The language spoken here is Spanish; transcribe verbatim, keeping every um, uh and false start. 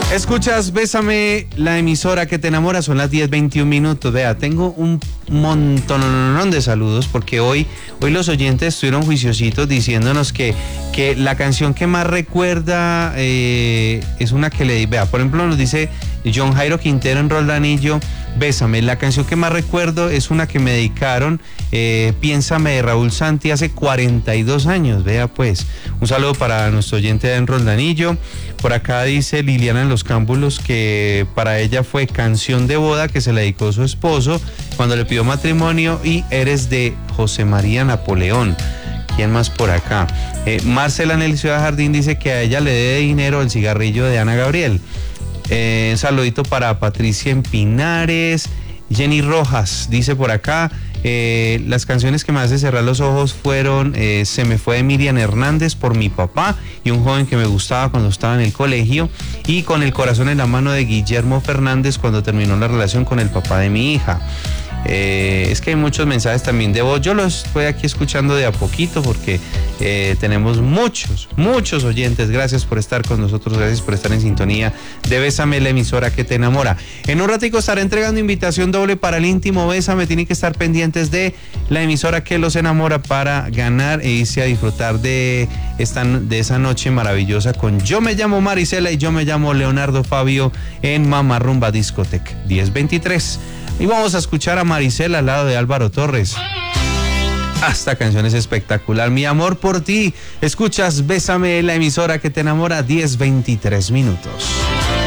Escuchas Bésame, la emisora que te enamora. Son las diez veintiún minutos. Vea, tengo un montón de saludos porque hoy, hoy los oyentes estuvieron juiciositos diciéndonos que, que la canción que más recuerda eh, es una que le... Vea, por ejemplo, nos dice John Jairo Quintero en Roldanillo: Bésame, la canción que más recuerdo es una que me dedicaron, eh, Piénsame, de Raúl Santi, hace cuarenta y dos años. Vea pues, un saludo para nuestro oyente en Roldanillo. Por acá dice Liliana en Los Cámbulos que para ella fue Canción de Boda, que se le dedicó a su esposo cuando le pidió matrimonio, y Eres, de José María Napoleón. ¿Quién más por acá? Eh, Marcela en el Ciudad Jardín dice que a ella le dé dinero el cigarrillo de Ana Gabriel. Eh, un saludito para Patricia en Pinares. Jenny Rojas dice por acá: eh, las canciones que me hace cerrar los ojos fueron eh, Se me fue de Miriam Hernández, por mi papá y un joven que me gustaba cuando estaba en el colegio, y Con el corazón en la mano, de Guillermo Fernández, cuando terminó la relación con el papá de mi hija. Eh, es que hay muchos mensajes también de voz. Yo los estoy aquí escuchando de a poquito porque eh, tenemos muchos, muchos oyentes. Gracias por estar con nosotros, gracias por estar en sintonía de Bésame, la emisora que te enamora. En un ratico estaré entregando invitación doble para el íntimo Bésame. Tienen que estar pendientes de la emisora que los enamora para ganar e irse a disfrutar de, esta, de esa noche maravillosa con Yo me llamo Marisela y yo me llamo Leonardo Fabio en Mama Rumba Discotec diez veintitrés. Y vamos a escuchar a Marisela al lado de Álvaro Torres. Esta canción es espectacular. Mi amor por ti. Escuchas Bésame, la emisora que te enamora, diez veintitrés minutos.